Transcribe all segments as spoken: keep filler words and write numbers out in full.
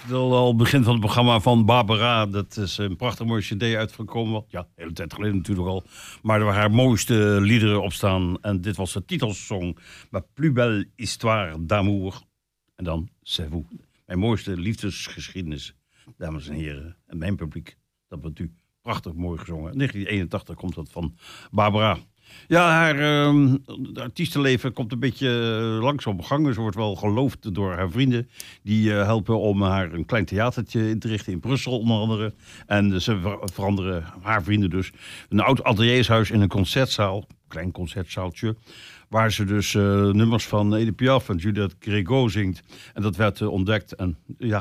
het al, al begin van het programma van Barbara. Dat is een prachtig mooie cd uitgekomen. Ja, de hele tijd geleden natuurlijk al. Maar er waar haar mooiste liederen op staan. En dit was de titelsong. Ma plus belle histoire d'amour. En dan C'est vous. Mijn mooiste liefdesgeschiedenis. Dames en heren. En mijn publiek. Dat bent u. Prachtig mooi gezongen. In negentien eenentachtig komt dat van Barbara. Ja, haar uh, artiestenleven komt een beetje uh, langzaam op gang. Ze wordt wel geloofd door haar vrienden. Die uh, helpen om haar een klein theatertje in te richten in Brussel onder andere. En ze ver- veranderen, haar vrienden dus, een oud ateliershuis in een concertzaal. Een klein concertzaaltje. Waar ze dus uh, nummers van Edith Piaf en Juliette Grégo zingt. En dat werd uh, ontdekt. En ja...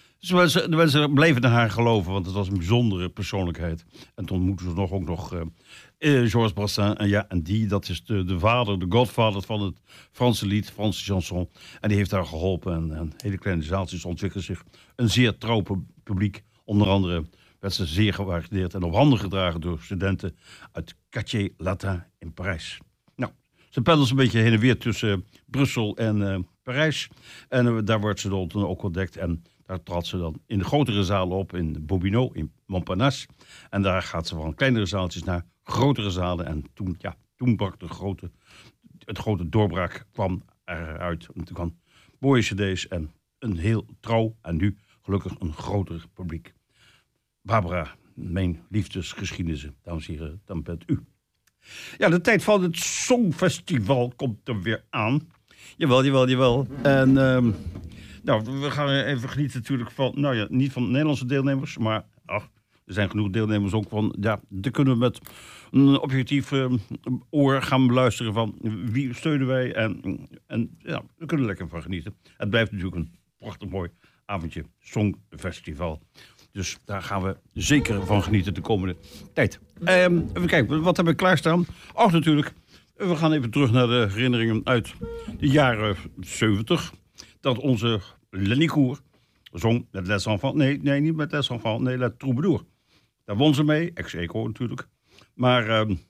De mensen bleven naar haar geloven, want het was een bijzondere persoonlijkheid. En toen ontmoeten ze nog ook nog uh, Georges Brassens. En ja, en die, dat is de, de vader, de godvader van het Franse lied, Franse chanson. En die heeft daar geholpen. En, en hele kleine zaaltjes ontwikkelen zich een zeer trouw publiek. Onder andere werd ze zeer gewaardeerd en op handen gedragen door studenten uit Quartier Latin in Parijs. Nou, ze pendelt een beetje heen en weer tussen uh, Brussel en uh, Parijs. En uh, daar wordt ze dan ook ontdekt. En daar trad ze dan in de grotere zalen op, in Bobino, in Montparnasse. En daar gaat ze van kleinere zaaltjes naar grotere zalen. En toen, ja, toen brak de grote, het grote doorbraak kwam eruit. En toen kwam mooie cd's en een heel trouw en nu gelukkig een groter publiek. Barbara, mijn liefdesgeschiedenis, dames en heren, dan bent u. Ja, de tijd van het Songfestival komt er weer aan. Jawel, jawel, jawel. En... Um, Nou, we gaan even genieten natuurlijk van, nou ja, niet van Nederlandse deelnemers, maar ach, er zijn genoeg deelnemers ook van, ja, daar kunnen we met een objectief uh, oor gaan beluisteren van wie steunen wij en, en ja, we kunnen er lekker van genieten. Het blijft natuurlijk een prachtig mooi avondje, Songfestival. Dus daar gaan we zeker van genieten de komende tijd. Um, even kijken, wat hebben we klaarstaan? Ach, natuurlijk, we gaan even terug naar de herinneringen uit de jaren zeventig. Dat onze Lenny Koer zong met Les Enfants. Nee, nee, niet met Les Enfants. Nee, Le Troubadour. Daar won ze mee. Ex-eco natuurlijk. Maar uh,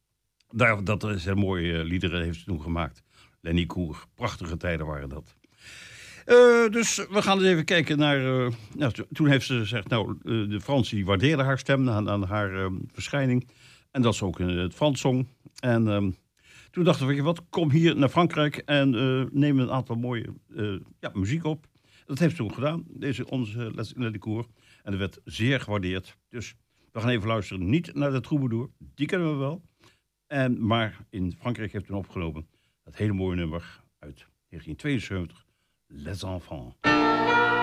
daar, dat is een mooie uh, liederen heeft ze toen gemaakt. Lenny Koer. Prachtige tijden waren dat. Uh, dus we gaan eens even kijken naar... Uh, nou, toen heeft ze gezegd... Nou, uh, de Fransen die waardeerden haar stem aan, aan haar uh, verschijning. En dat ze ook in het Frans zong. En... Uh, Toen dachten we, weet je wat, kom hier naar Frankrijk en uh, neem een aantal mooie uh, ja, muziek op. Dat heeft ze toen gedaan, deze onze Lenny Koer. En dat werd zeer gewaardeerd. Dus we gaan even luisteren, niet naar de Troubadour, die kennen we wel. En, maar in Frankrijk heeft toen opgenomen dat hele mooie nummer uit negentien tweeënzeventig, Les Enfants.